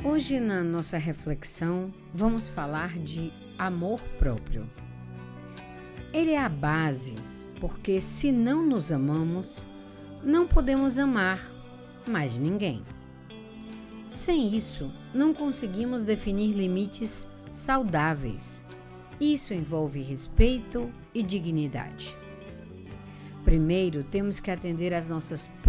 Hoje, na nossa reflexão, vamos falar de amor próprio. Ele é a base, porque se não nos amamos, não podemos amar mais ninguém. Sem isso, não conseguimos definir limites saudáveis. Isso envolve respeito e dignidade. Primeiro, temos que atender às nossas